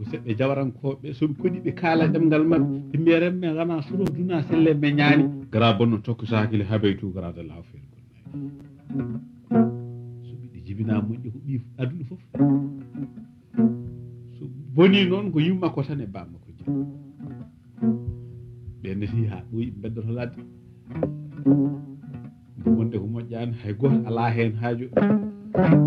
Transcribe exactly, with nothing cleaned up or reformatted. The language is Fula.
seɓɓe jawarankoɓe soɓe koɗi ɓe kaala ɗemgal mabɓe ɓe mbiya remme gana suro duna selle me ñaani gara bonno tokko sakile haɓeytu garada lawfel so ɓiɗi jibina moƴƴi ko ɓi aduna foof so boni noon ko yummakko tan e bammakko jii ɓe neti ha ɓooyi beddoto ladde wonde ko moƴƴani hay goto ala hen haaju